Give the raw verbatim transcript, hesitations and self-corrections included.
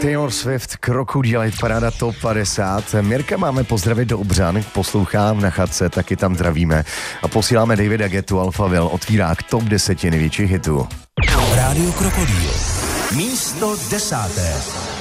Taylor Swift, Krokodýl, paráda top padesát. Mirka máme pozdravit do Obřan, poslouchám na chatce, taky tam zdravíme. A posíláme Davida Guettu, Alphaville, otvírák top deset největších hitů. Rádio Krokodýl. Místo desáté.